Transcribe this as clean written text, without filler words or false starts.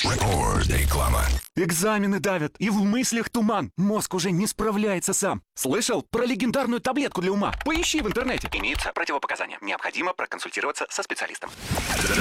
Реклама. Экзамены давят, и в мыслях туман. Мозг уже не справляется сам. Слышал про легендарную таблетку для ума? Поищи в интернете. Имеются противопоказания. Необходимо проконсультироваться со специалистом.